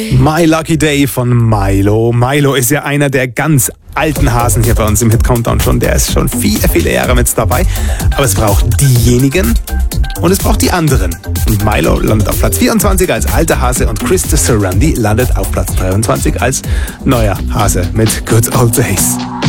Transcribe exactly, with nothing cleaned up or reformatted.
My Lucky Day von Milo. Milo ist ja einer der ganz alten Hasen hier bei uns im Hit Countdown schon. Der ist schon viele, viele Jahre mit dabei. Aber es braucht diejenigen und es braucht die anderen. Und Milo landet auf Platz vierundzwanzig als alter Hase und Krista Sarandí landet auf Platz dreiundzwanzig als neuer Hase mit Good Old Days.